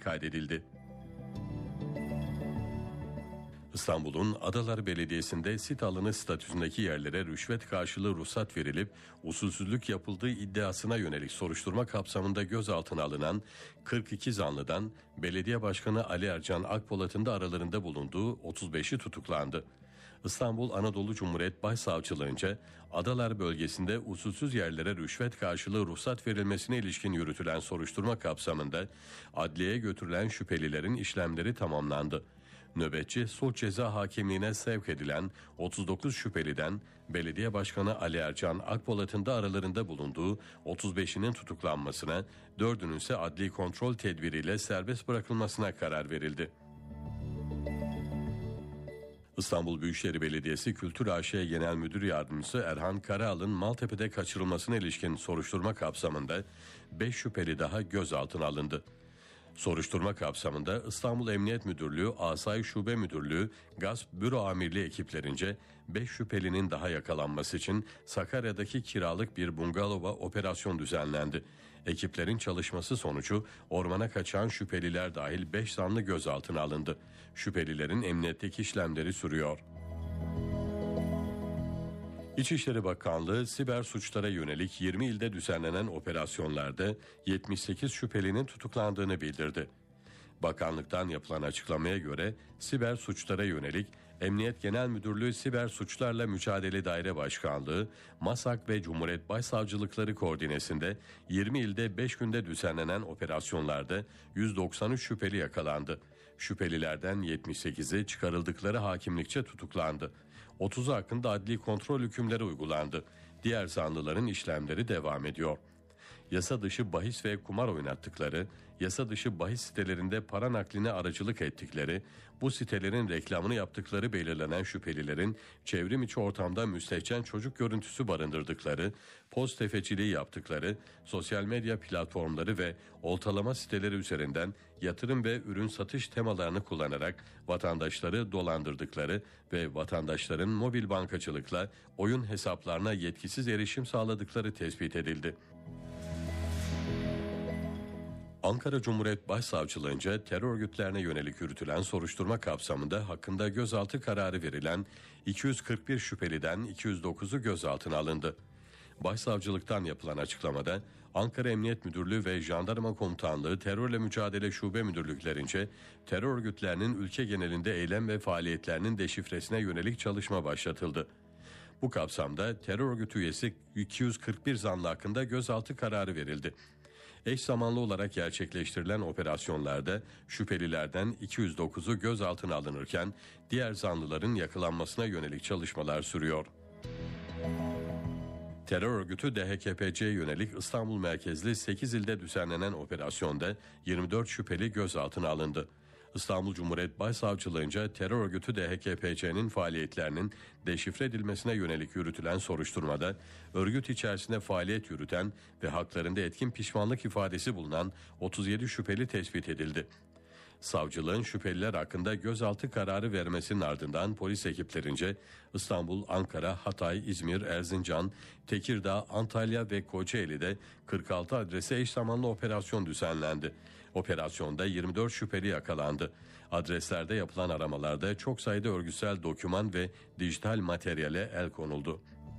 kaydedildi. İstanbul'un Adalar Belediyesi'nde sit alanı statüsündeki yerlere rüşvet karşılığı ruhsat verilip usulsüzlük yapıldığı iddiasına yönelik soruşturma kapsamında gözaltına alınan 42 zanlıdan Belediye Başkanı Ali Ercan Akpolat'ın da aralarında bulunduğu 35'i tutuklandı. İstanbul Anadolu Cumhuriyet Başsavcılığınca Adalar bölgesinde usulsüz yerlere rüşvet karşılığı ruhsat verilmesine ilişkin yürütülen soruşturma kapsamında adliyeye götürülen şüphelilerin işlemleri tamamlandı. Nöbetçi sulh ceza hakimliğine sevk edilen 39 şüpheliden Belediye Başkanı Ali Ercan Akpolat'ın da aralarında bulunduğu 35'inin tutuklanmasına, 4'ünün ise adli kontrol tedbiriyle serbest bırakılmasına karar verildi. İstanbul Büyükşehir Belediyesi Kültür AŞ Genel Müdür Yardımcısı Erhan Karaal'ın Maltepe'de kaçırılmasına ilişkin soruşturma kapsamında 5 şüpheli daha gözaltına alındı. Soruşturma kapsamında İstanbul Emniyet Müdürlüğü, Asayiş Şube Müdürlüğü, Gasp Büro Amirliği ekiplerince 5 şüphelinin daha yakalanması için Sakarya'daki kiralık bir bungalova operasyon düzenlendi. Ekiplerin çalışması sonucu ormana kaçan şüpheliler dahil 5 zanlı gözaltına alındı. Şüphelilerin emniyetteki işlemleri sürüyor. İçişleri Bakanlığı siber suçlara yönelik 20 ilde düzenlenen operasyonlarda 78 şüphelinin tutuklandığını bildirdi. Bakanlıktan yapılan açıklamaya göre siber suçlara yönelik Emniyet Genel Müdürlüğü Siber Suçlarla Mücadele Daire Başkanlığı, MASAK ve Cumhuriyet Başsavcılıkları koordinesinde 20 ilde 5 günde düzenlenen operasyonlarda 193 şüpheli yakalandı. Şüphelilerden 78'i çıkarıldıkları hakimlikçe tutuklandı. 30'u hakkında adli kontrol hükümleri uygulandı. Diğer zanlıların işlemleri devam ediyor. Yasa dışı bahis ve kumar oynattıkları, yasa dışı bahis sitelerinde para nakline aracılık ettikleri, bu sitelerin reklamını yaptıkları belirlenen şüphelilerin çevrim içi ortamda müstehcen çocuk görüntüsü barındırdıkları, post tefeciliği yaptıkları, sosyal medya platformları ve oltalama siteleri üzerinden yatırım ve ürün satış temalarını kullanarak vatandaşları dolandırdıkları ve vatandaşların mobil bankacılıkla oyun hesaplarına yetkisiz erişim sağladıkları tespit edildi. Ankara Cumhuriyet Başsavcılığınca terör örgütlerine yönelik yürütülen soruşturma kapsamında hakkında gözaltı kararı verilen 241 şüpheliden 209'u gözaltına alındı. Başsavcılıktan yapılan açıklamada Ankara Emniyet Müdürlüğü ve Jandarma Komutanlığı Terörle Mücadele Şube Müdürlüklerince terör örgütlerinin ülke genelinde eylem ve faaliyetlerinin deşifresine yönelik çalışma başlatıldı. Bu kapsamda terör örgütü üyesi 241 zanlı hakkında gözaltı kararı verildi. Eş zamanlı olarak gerçekleştirilen operasyonlarda şüphelilerden 209'u gözaltına alınırken diğer zanlıların yakalanmasına yönelik çalışmalar sürüyor. Terör örgütü DHKPC'ye yönelik İstanbul merkezli 8 ilde düzenlenen operasyonda 24 şüpheli gözaltına alındı. İstanbul Cumhuriyet Başsavcılığınca terör örgütü DHKPC'nin faaliyetlerinin deşifre edilmesine yönelik yürütülen soruşturmada örgüt içerisinde faaliyet yürüten ve haklarında etkin pişmanlık ifadesi bulunan 37 şüpheli tespit edildi. Savcılığın şüpheliler hakkında gözaltı kararı vermesinin ardından polis ekiplerince İstanbul, Ankara, Hatay, İzmir, Erzincan, Tekirdağ, Antalya ve Kocaeli'de 46 adrese eş zamanlı operasyon düzenlendi. Operasyonda 24 şüpheli yakalandı. Adreslerde yapılan aramalarda çok sayıda örgütsel doküman ve dijital materyale el konuldu.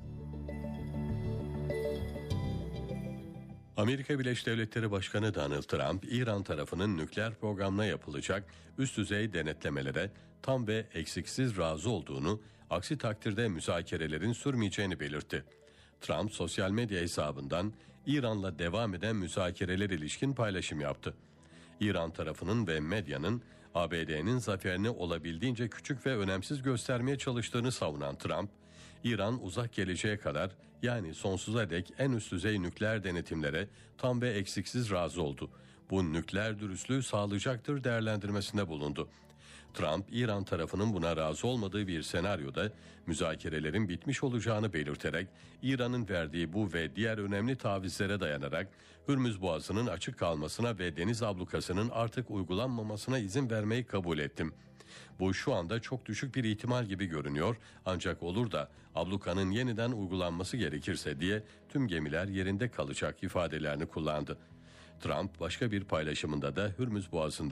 Amerika Birleşik Devletleri Başkanı Donald Trump, İran tarafının nükleer programına yapılacak üst düzey denetlemelere tam ve eksiksiz razı olduğunu, aksi takdirde müzakerelerin sürmeyeceğini belirtti. Trump sosyal medya hesabından İran'la devam eden müzakereler ilişkin paylaşım yaptı. İran tarafının ve medyanın ABD'nin zaferini olabildiğince küçük ve önemsiz göstermeye çalıştığını savunan Trump, İran uzak geleceğe kadar yani sonsuza dek en üst düzey nükleer denetimlere tam ve eksiksiz razı oldu. Bu nükleer dürüstlüğü sağlayacaktır değerlendirmesinde bulundu. Trump, İran tarafının buna razı olmadığı bir senaryoda müzakerelerin bitmiş olacağını belirterek İran'ın verdiği bu ve diğer önemli tavizlere dayanarak Hürmüz Boğazı'nın açık kalmasına ve deniz ablukasının artık uygulanmamasına izin vermeyi kabul ettim. Bu şu anda çok düşük bir ihtimal gibi görünüyor, ancak olur da ablukanın yeniden uygulanması gerekirse diye tüm gemiler yerinde kalacak ifadelerini kullandı. Trump başka bir paylaşımında da Hürmüz Boğazı'nda